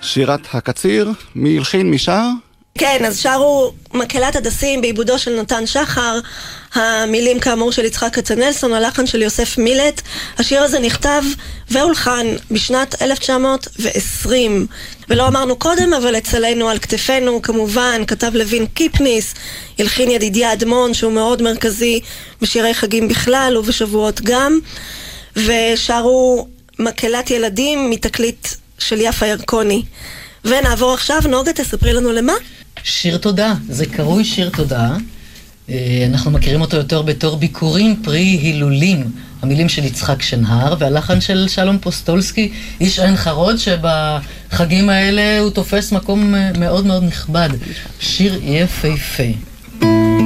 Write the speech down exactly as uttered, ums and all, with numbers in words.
שירת הקציר, מי הלחין, מי שר? כן, אז שרו מקהלת הדסים בעיבודו של נתן שחר, המילים כאמור של יצחק כצנלסון, הלחן של יוסף מילט. השיר הזה נכתב והולחן בשנת אלף תשע מאות ועשרים, ולא אמרנו קודם, אבל אצלנו על כתפינו כמובן כתב לוין קיפניס, הלחין ידידיה אדמון שהוא מאוד מרכזי בשירי חגים בכלל ובשבועות גם, ושרו מקהלת ילדים מתקליט של יפה ירקוני. ונעבור עכשיו, נוגה, תספרי לנו למה? שיר תודה, זה קרוי שיר תודה. אנחנו מכירים אותו יותר בתור ביקורים פרי הילולים, המילים של יצחק שנהר והלחן של שלום פוסטולסקי, איש עין חרוד שבחגים האלה הוא תופס מקום מאוד מאוד נכבד. שיר יפהפה.